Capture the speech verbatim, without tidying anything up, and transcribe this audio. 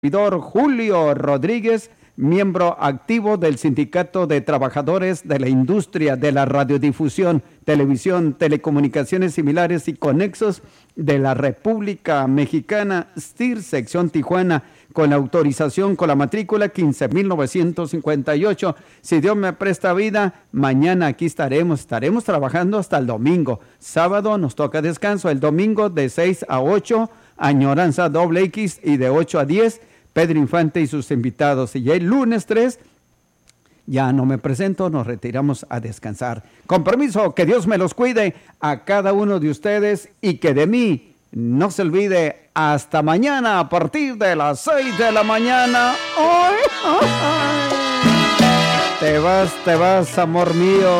servidor Julio Rodríguez, miembro activo del Sindicato de Trabajadores de la Industria de la Radiodifusión, Televisión, Telecomunicaciones Similares y Conexos de la República Mexicana, S T I R, sección Tijuana, con autorización con la matrícula quince mil novecientos cincuenta y ocho. Si Dios me presta vida, mañana aquí estaremos, estaremos trabajando hasta el domingo. Sábado nos toca descanso, el domingo de seis a ocho, Añoranza Doble X, y de ocho a diez, Pedro Infante y sus invitados. Y el lunes tres, ya no me presento, nos retiramos a descansar. Con permiso, que Dios me los cuide a cada uno de ustedes y que de mí no se olvide. Hasta mañana a partir de las seis de la mañana. ¡Ay, ay, ay! Te vas, te vas, amor mío.